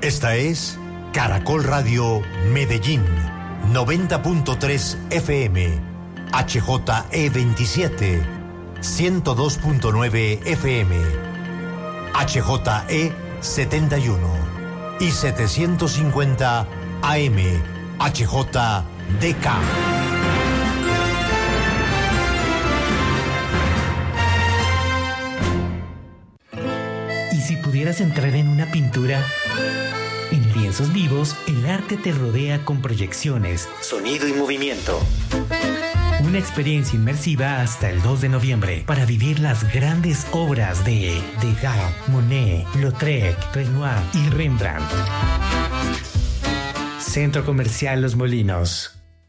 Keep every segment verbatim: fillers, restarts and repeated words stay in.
Esta es Caracol Radio Medellín, noventa punto tres F M, H J E veintisiete, ciento dos punto nueve F M, H J E setenta y uno y setecientos cincuenta A M, H J D K. ¿Y si pudieras entrar en una pintura? En Lienzos Vivos, el arte te rodea con proyecciones, sonido y movimiento. Una experiencia inmersiva hasta el dos de noviembre para vivir las grandes obras de Degas, Monet, Lautrec, Renoir y Rembrandt. Centro Comercial Los Molinos.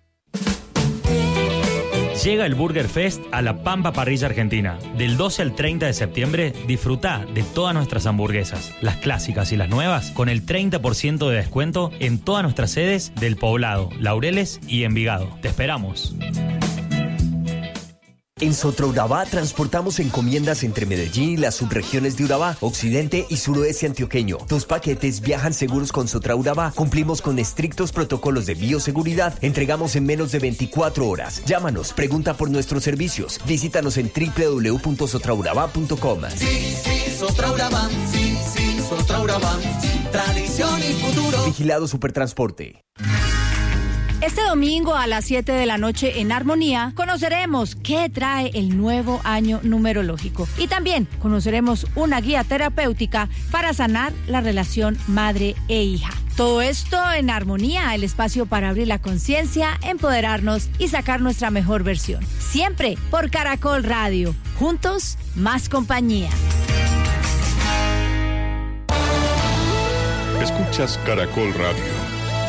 Llega el Burger Fest a La Pampa Parrilla Argentina. Del doce al treinta de septiembre, disfruta de todas nuestras hamburguesas, las clásicas y las nuevas, con el treinta por ciento de descuento en todas nuestras sedes del Poblado, Laureles y Envigado. Te esperamos. En Sotraurabá transportamos encomiendas entre Medellín y las subregiones de Urabá, occidente y suroeste antioqueño. Tus paquetes viajan seguros con Sotraurabá. Cumplimos con estrictos protocolos de bioseguridad. Entregamos en menos de veinticuatro horas. Llámanos, pregunta por nuestros servicios. Visítanos en doble u doble u doble u punto sotraurabá punto com. Sí, sí, Sotraurabá. Sí, sí, Sotraurabá. Tradición y futuro. Vigilado Supertransporte. Este domingo a las siete de la noche en Armonía conoceremos qué trae el nuevo año numerológico y también conoceremos una guía terapéutica para sanar la relación madre e hija. Todo esto en Armonía, el espacio para abrir la conciencia, empoderarnos y sacar nuestra mejor versión. Siempre por Caracol Radio. Juntos, más compañía. Escuchas Caracol Radio.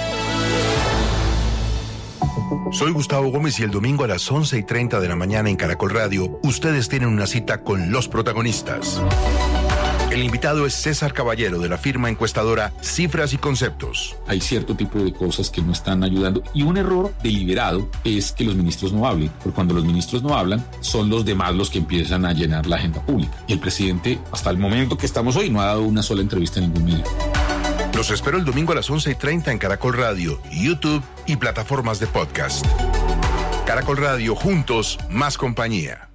Soy Gustavo Gómez y el domingo a las once y treinta de la mañana en Caracol Radio, ustedes tienen una cita con los protagonistas. El invitado es César Caballero, de la firma encuestadora Cifras y Conceptos. Hay cierto tipo de cosas que no están ayudando y un error deliberado es que los ministros no hablen, porque cuando los ministros no hablan, son los demás los que empiezan a llenar la agenda pública. Y el presidente, hasta el momento que estamos hoy, no ha dado una sola entrevista en ningún medio. Los espero el domingo a las once y treinta en Caracol Radio, YouTube y plataformas de podcast. Caracol Radio, juntos, más compañía.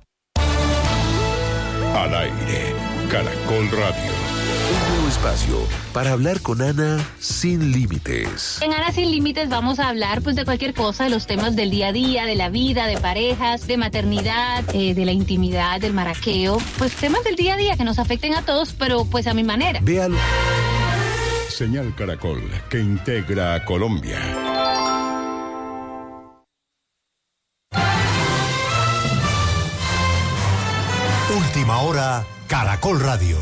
Al aire, Caracol Radio. Un nuevo espacio para hablar con Ana sin límites. En Ana sin límites vamos a hablar pues de cualquier cosa, de los temas del día a día, de la vida, de parejas, de maternidad, eh, de la intimidad, del maraqueo, pues temas del día a día que nos afecten a todos, pero pues a mi manera. Véalo. Señal Caracol, que integra a Colombia. Última hora, Caracol Radio.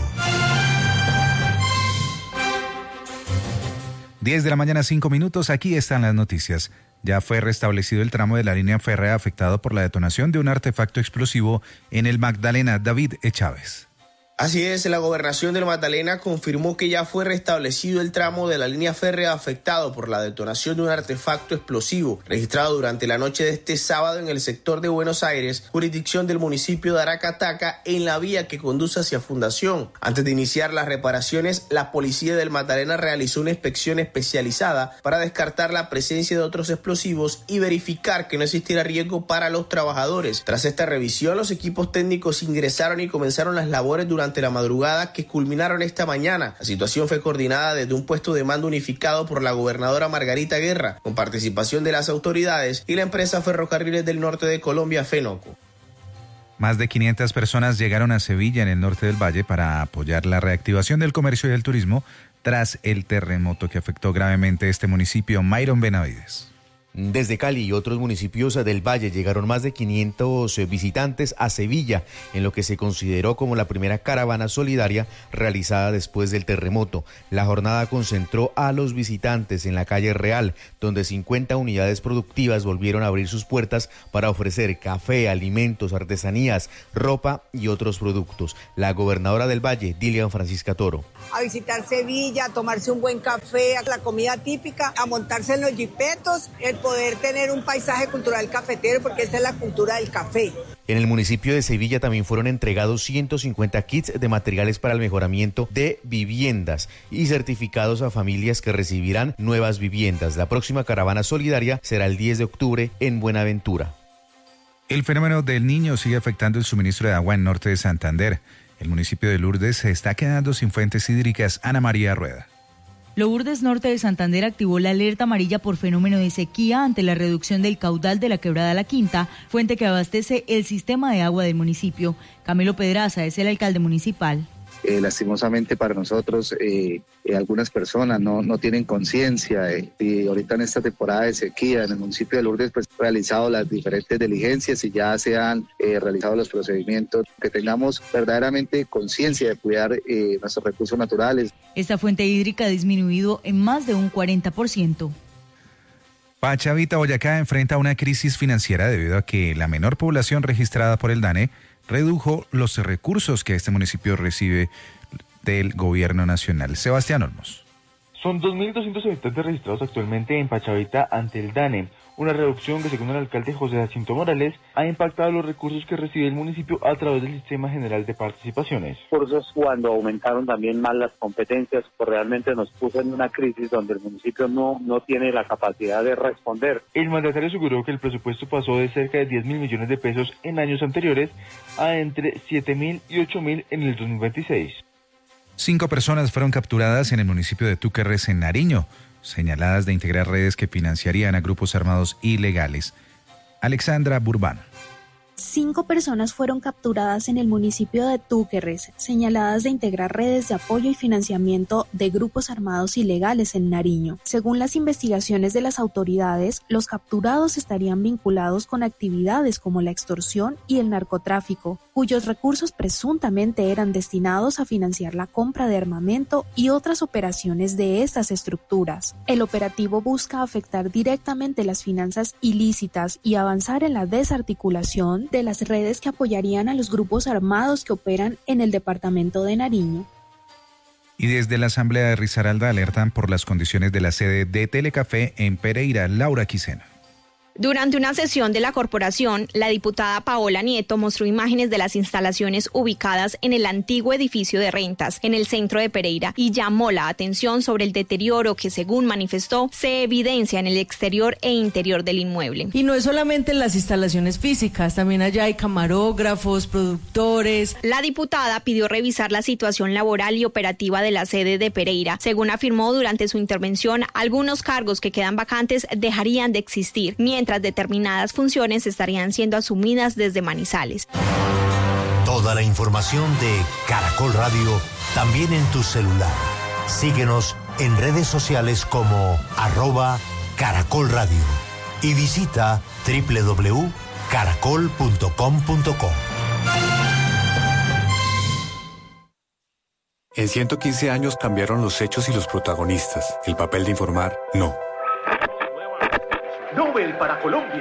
diez de la mañana, cinco minutos, aquí están las noticias. Ya fue restablecido el tramo de la línea férrea afectado por la detonación de un artefacto explosivo en el Magdalena. David E. Chávez. Así es, la gobernación del Magdalena confirmó que ya fue restablecido el tramo de la línea férrea afectado por la detonación de un artefacto explosivo registrado durante la noche de este sábado en el sector de Buenos Aires, jurisdicción del municipio de Aracataca, en la vía que conduce hacia Fundación. Antes de iniciar las reparaciones, la policía del Magdalena realizó una inspección especializada para descartar la presencia de otros explosivos y verificar que no existiera riesgo para los trabajadores. Tras esta revisión, los equipos técnicos ingresaron y comenzaron las labores durante la madrugada que culminaron esta mañana. La situación fue coordinada desde un puesto de mando unificado por la gobernadora Margarita Guerra, con participación de las autoridades y la empresa Ferrocarriles del Norte de Colombia, FENOCO. Más de quinientas personas llegaron a Sevilla, en el norte del Valle, para apoyar la reactivación del comercio y el turismo tras el terremoto que afectó gravemente este municipio. Myron Benavides. Desde Cali y otros municipios del Valle llegaron más de quinientos visitantes a Sevilla, en lo que se consideró como la primera caravana solidaria realizada después del terremoto. La jornada concentró a los visitantes en la calle Real, donde cincuenta unidades productivas volvieron a abrir sus puertas para ofrecer café, alimentos, artesanías, ropa y otros productos. La gobernadora del Valle, Dilian Francisca Toro. A visitar Sevilla, a tomarse un buen café, a la comida típica, a montarse en los jipetos, el poder tener un paisaje cultural cafetero, porque esa es la cultura del café. En el municipio de Sevilla también fueron entregados ciento cincuenta kits de materiales para el mejoramiento de viviendas y certificados a familias que recibirán nuevas viviendas. La próxima caravana solidaria será el diez de octubre en Buenaventura. El fenómeno del Niño sigue afectando el suministro de agua en norte de Santander. El municipio de Lourdes se está quedando sin fuentes hídricas. Ana María Rueda. Lourdes Norte de Santander activó la alerta amarilla por fenómeno de sequía ante la reducción del caudal de la quebrada La Quinta, fuente que abastece el sistema de agua del municipio. Camilo Pedraza es el alcalde municipal. Eh, lastimosamente para nosotros, eh, eh, algunas personas no, no tienen conciencia eh, y ahorita en esta temporada de sequía en el municipio de Lourdes pues realizado las diferentes diligencias y ya se han eh, realizado los procedimientos, que tengamos verdaderamente conciencia de cuidar eh, nuestros recursos naturales. Esta fuente hídrica ha disminuido en más de un cuarenta por ciento. Pachavita, Boyacá, enfrenta una crisis financiera debido a que la menor población registrada por el DANE redujo los recursos que este municipio recibe del gobierno nacional. Sebastián Olmos. Son dos mil doscientos habitantes registrados actualmente en Pachavita ante el DANE, una reducción que según el alcalde José Jacinto Morales ha impactado los recursos que recibe el municipio a través del Sistema General de Participaciones. Por eso es cuando aumentaron también más las competencias, pues realmente nos puso en una crisis donde el municipio no, no tiene la capacidad de responder. El mandatario aseguró que el presupuesto pasó de cerca de diez mil millones de pesos en años anteriores a entre siete mil y ocho mil en el dos mil veintiséis. Cinco personas fueron capturadas en el municipio de Túquerres, en Nariño, señaladas de integrar redes que financiarían a grupos armados ilegales. Alexandra Burbano. Cinco personas fueron capturadas en el municipio de Túquerres, señaladas de integrar redes de apoyo y financiamiento de grupos armados ilegales en Nariño. Según las investigaciones de las autoridades, los capturados estarían vinculados con actividades como la extorsión y el narcotráfico, cuyos recursos presuntamente eran destinados a financiar la compra de armamento y otras operaciones de estas estructuras. El operativo busca afectar directamente las finanzas ilícitas y avanzar en la desarticulación de las redes que apoyarían a los grupos armados que operan en el departamento de Nariño. Y desde la Asamblea de Risaralda alertan por las condiciones de la sede de Telecafé en Pereira. Laura Quisena. Durante una sesión de la corporación, la diputada Paola Nieto mostró imágenes de las instalaciones ubicadas en el antiguo edificio de rentas, en el centro de Pereira, y llamó la atención sobre el deterioro que, según manifestó, se evidencia en el exterior e interior del inmueble. Y no es solamente en las instalaciones físicas, también allá hay camarógrafos, productores. La diputada pidió revisar la situación laboral y operativa de la sede de Pereira. Según afirmó durante su intervención, algunos cargos que quedan vacantes dejarían de existir, mientras determinadas funciones estarían siendo asumidas desde Manizales. Toda la información de Caracol Radio también en tu celular. Síguenos en redes sociales como arroba Caracol Radio y visita doble u doble u doble u punto caracol punto com punto co. En ciento quince años cambiaron los hechos y los protagonistas. El papel de informar, no. Nobel para Colombia.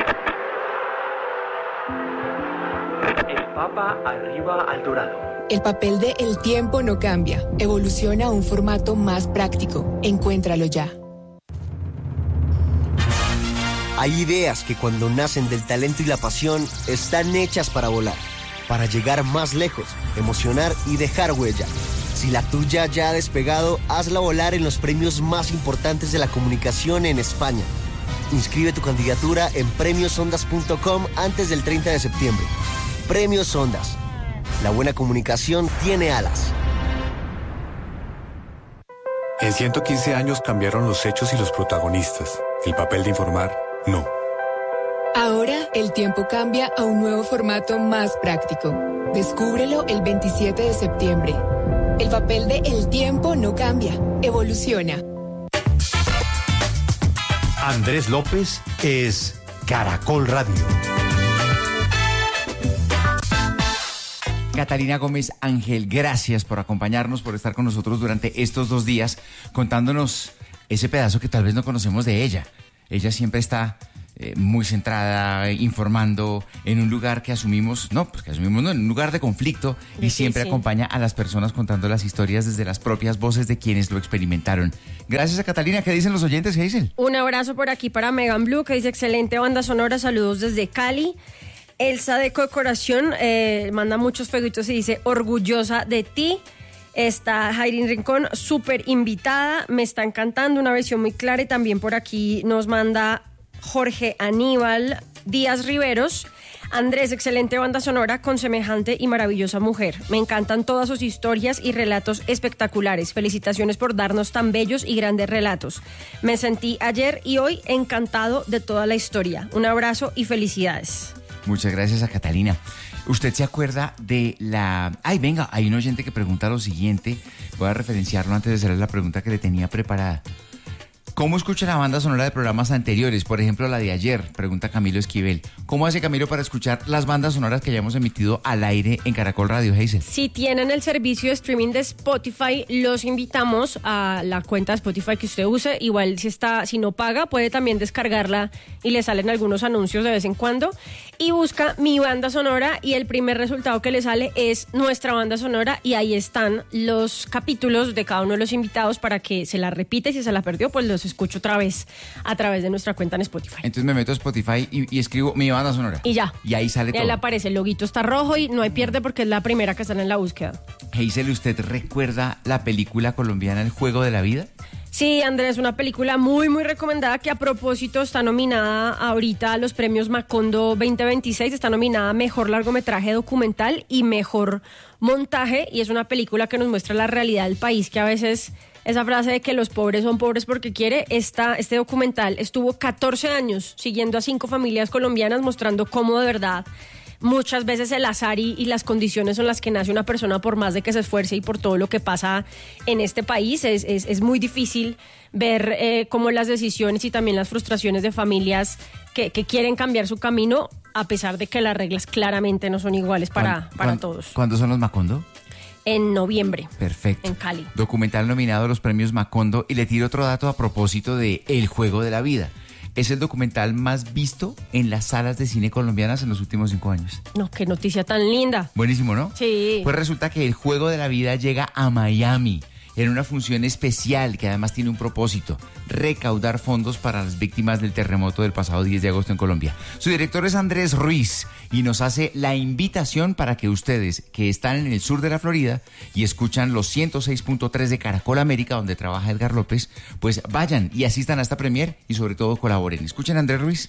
El Papa arriba al dorado. El papel de El Tiempo no cambia. Evoluciona a un formato más práctico. Encuéntralo ya. Hay ideas que cuando nacen del talento y la pasión están hechas para volar, para llegar más lejos, emocionar y dejar huella. Si la tuya ya ha despegado, hazla volar en los premios más importantes de la comunicación en España. Inscribe tu candidatura en premios ondas punto com antes del treinta de septiembre. Premios Ondas. La buena comunicación tiene alas. En ciento quince años cambiaron los hechos y los protagonistas. El papel de informar, no. Ahora el tiempo cambia a un nuevo formato más práctico. Descúbrelo el veintisiete de septiembre. El papel de El Tiempo no cambia. Evoluciona. Andrés López es Caracol Radio. Catalina Gómez Ángel, gracias por acompañarnos, por estar con nosotros durante estos dos días, contándonos ese pedazo que tal vez no conocemos de ella. Ella siempre está eh, muy centrada, eh, informando en un lugar que asumimos, no, pues que asumimos, no, en un lugar de conflicto y Sí, siempre sí. acompaña a las personas contando las historias desde las propias voces de quienes lo experimentaron. Gracias a Catalina. ¿Qué dicen los oyentes, Hazel? Un abrazo por aquí para Megan Blue, que dice excelente banda sonora, saludos desde Cali. Elsa de Cocoración eh, manda muchos fueguitos y dice orgullosa de ti. Está Jairín Rincón, súper invitada, me está encantando, una versión muy clara. Y también por aquí nos manda Jorge Aníbal Díaz Riveros. Andrés, excelente banda sonora con semejante y maravillosa mujer. Me encantan todas sus historias y relatos espectaculares. Felicitaciones por darnos tan bellos y grandes relatos. Me sentí ayer y hoy encantado de toda la historia. Un abrazo y felicidades. Muchas gracias a Catalina. ¿Usted se acuerda de la...? Ay, venga, hay un oyente que pregunta lo siguiente. Voy a referenciarlo antes de hacerle la pregunta que le tenía preparada. ¿Cómo escucha la banda sonora de programas anteriores? Por ejemplo, la de ayer, pregunta Camilo Esquivel. ¿Cómo hace Camilo para escuchar las bandas sonoras que hayamos emitido al aire en Caracol Radio, Hazel? Si tienen el servicio de streaming de Spotify, los invitamos a la cuenta de Spotify que usted use. Igual si está, si no paga, puede también descargarla y le salen algunos anuncios de vez en cuando. Y busca mi banda sonora y el primer resultado que le sale es nuestra banda sonora y ahí están los capítulos de cada uno de los invitados para que se la repita y si se la perdió, pues los escucho otra vez a través de nuestra cuenta en Spotify. Entonces me meto a Spotify y, y escribo mi banda sonora. Y ya. Y ahí sale Y ahí todo. le aparece, el loguito está rojo y no hay pierde porque es la primera que sale en la búsqueda. Hazel, ¿usted recuerda la película colombiana El Juego de la Vida? Sí, Andrés, una película muy, muy recomendada que a propósito está nominada ahorita a los premios Macondo veinte veintiséis. Está nominada a Mejor Largometraje Documental y Mejor Montaje. Y es una película que nos muestra la realidad del país, que a veces esa frase de que los pobres son pobres porque quiere, esta, este documental estuvo catorce años siguiendo a cinco familias colombianas mostrando cómo de verdad muchas veces el azar y, y las condiciones son las que nace una persona por más de que se esfuerce y por todo lo que pasa en este país. Es, es, es muy difícil ver eh, cómo las decisiones y también las frustraciones de familias que, que quieren cambiar su camino a pesar de que las reglas claramente no son iguales para, para ¿Cuándo- todos. ¿Cuándo son los Macondo? En noviembre, Perfecto. en Cali. Documental nominado a los premios Macondo. Y le tiro otro dato a propósito de El Juego de la Vida. Es el documental más visto en las salas de cine colombianas en los últimos cinco años. No, qué noticia tan linda. Buenísimo, ¿no? Sí. Pues resulta que El Juego de la Vida llega a Miami en una función especial que además tiene un propósito: recaudar fondos para las víctimas del terremoto del pasado diez de agosto en Colombia. Su director es Andrés Ruiz y nos hace la invitación para que ustedes que están en el sur de la Florida y escuchan los ciento seis punto tres de Caracol América, donde trabaja Edgar López, pues vayan y asistan a esta premier y sobre todo colaboren. Escuchen a Andrés Ruiz.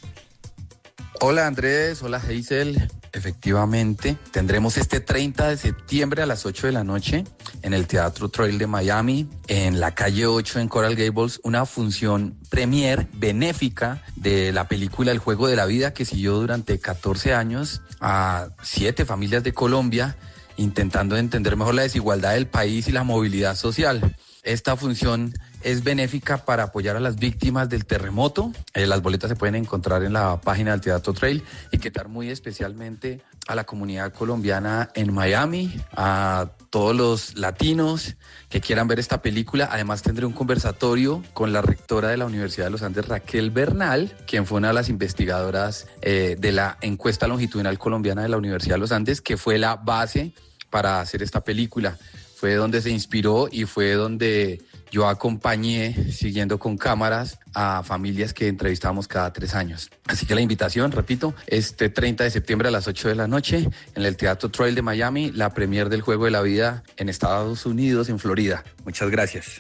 Hola Andrés, hola Hazel. Efectivamente, tendremos este treinta de septiembre a las ocho de la noche en el Teatro Trail de Miami, en la calle ocho en Coral Gables, una función premier benéfica de la película El Juego de la Vida, que siguió durante catorce años a siete familias de Colombia intentando entender mejor la desigualdad del país y la movilidad social. Esta función es benéfica para apoyar a las víctimas del terremoto. Eh, las boletas se pueden encontrar en la página del Teatro Trail y quitar muy especialmente a la comunidad colombiana en Miami, a todos los latinos que quieran ver esta película. Además tendré un conversatorio con la rectora de la Universidad de los Andes, Raquel Bernal, quien fue una de las investigadoras eh, de la encuesta longitudinal colombiana de la Universidad de los Andes, que fue la base para hacer esta película. Fue donde se inspiró y fue donde yo acompañé, siguiendo con cámaras, a familias que entrevistamos cada tres años. Así que la invitación, repito, este treinta de septiembre a las ocho de la noche en el Teatro Trail de Miami, la premier del Juego de la Vida en Estados Unidos, en Florida. Muchas gracias.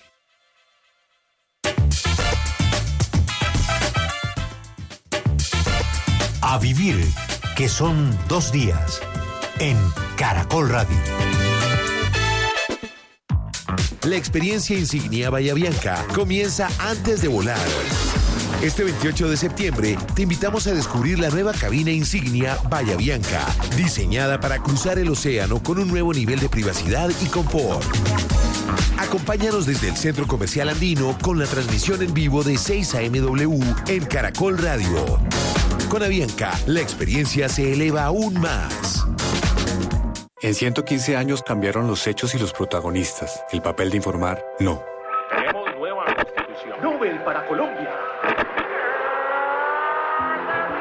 A vivir, que son dos días, en Caracol Radio. La experiencia Insignia Bahía Bianca comienza antes de volar. Este veintiocho de septiembre te invitamos a descubrir la nueva cabina Insignia Bahía Bianca, diseñada para cruzar el océano con un nuevo nivel de privacidad y confort. Acompáñanos desde el Centro Comercial Andino con la transmisión en vivo de seis a eme W en Caracol Radio. Con Avianca, la experiencia se eleva aún más. En ciento quince años cambiaron los hechos y los protagonistas. El papel de informar, no. Tenemos nueva constitución. Nobel para Colombia.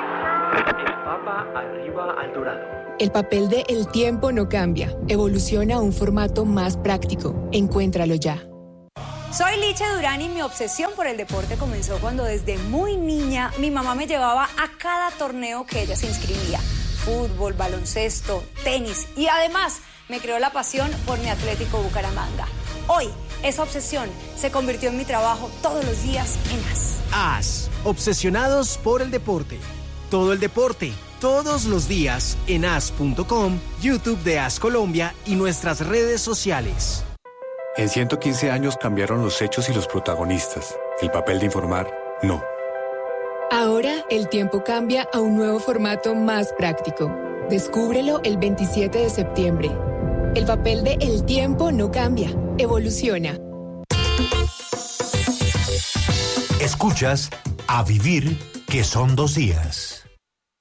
papa arriba al dorado. El papel de El tiempo no cambia. Evoluciona a un formato más práctico. Encuéntralo ya. Soy Licha Durán y mi obsesión por el deporte comenzó cuando desde muy niña mi mamá me llevaba a cada torneo que ella se inscribía. Fútbol, baloncesto, tenis y además me creó la pasión por mi Atlético Bucaramanga. Hoy, esa obsesión se convirtió en mi trabajo todos los días en A S. A S, obsesionados por el deporte. Todo el deporte, todos los días en A S punto com, YouTube de A S Colombia y nuestras redes sociales. En ciento quince años cambiaron los hechos y los protagonistas. El papel de informar, no. Ahora el tiempo cambia a un nuevo formato más práctico. Descúbrelo el veintisiete de septiembre. El papel de El tiempo no cambia, evoluciona. Escuchas A Vivir, que son dos días.